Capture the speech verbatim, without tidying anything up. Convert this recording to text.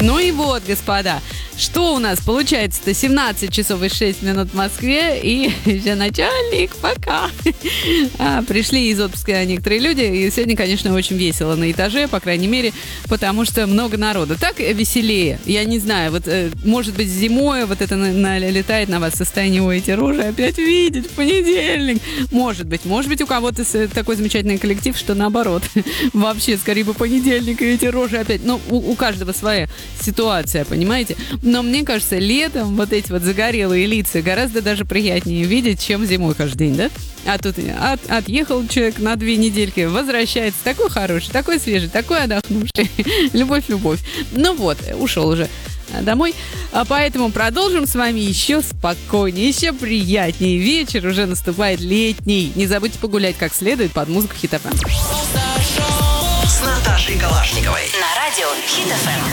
Ну и вот, господа, что у нас получается-то? семнадцать часов и шесть минут в Москве, и еще начальник, пока. А, пришли из отпуска некоторые люди, и сегодня, конечно, очень весело на этаже, по крайней мере, потому что много народу. Так веселее, я не знаю, вот, может быть, зимой вот это налетает на вас состояние, ой, эти рожи опять видеть в понедельник. Может быть, может быть, у кого-то такой замечательный коллектив, что наоборот, вообще, скорее бы понедельник, и эти рожи опять, ну, у, у каждого своя ситуация, понимаете? Но мне кажется, летом вот эти вот загорелые лица гораздо даже приятнее видеть, чем зимой каждый день, да? А тут от, отъехал человек на две недельки, возвращается такой хороший, такой свежий, такой отдохнувший. Любовь, любовь. Ну вот, ушел уже домой. А поэтому продолжим с вами еще спокойнее, еще приятнее. Вечер уже наступает летний. Не забудьте погулять как следует под музыку Хит эф эм. С Наташей Калашниковой. На радио Хит эф эм.